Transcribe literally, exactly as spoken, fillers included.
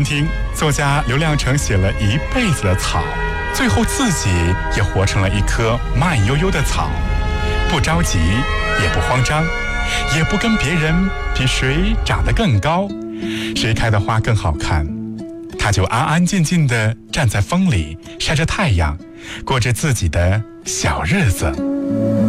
听，作家刘亮程写了一辈子的草，最后自己也活成了一棵慢悠悠的草，不着急，也不慌张，也不跟别人比谁长得更高，谁开的花更好看，他就安安静静地站在风里，晒着太阳，过着自己的小日子。